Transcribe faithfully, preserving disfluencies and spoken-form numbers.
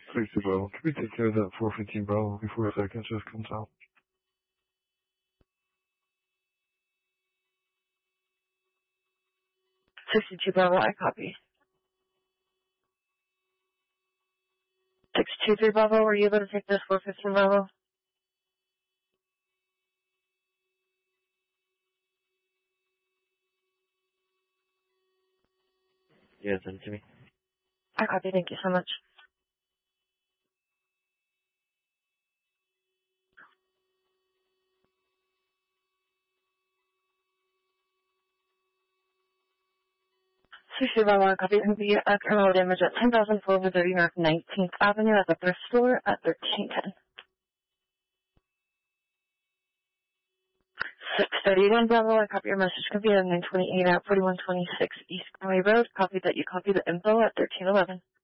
sixty Bravo. Can we take care of that four fifteen Bravo before a second just comes out? sixty-two Bravo, I copy. six two three Bravo, were you able to take this four fifteen Bravo? Yeah, send it to me. I copy, thank you so much. sixty Bravo, I copy. It's going to be a criminal damage at ten thousand four hundred thirty North nineteenth Avenue at the thrift store at thirteen ten. six thirty-one Bravo, I copy your message. Could be at nine twenty-eight at forty-one twenty-six East Conway Road. Copy that you copy the info at thirteen eleven.